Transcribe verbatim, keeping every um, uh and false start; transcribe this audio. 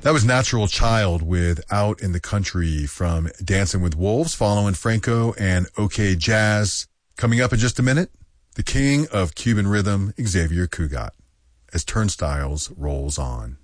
That was Natural Child with Out in the Country from Dancing with Wolves, following Franco and OK Jazz. Coming up in just a minute, the king of Cuban rhythm, Xavier Cugat, as Turnstiles rolls on.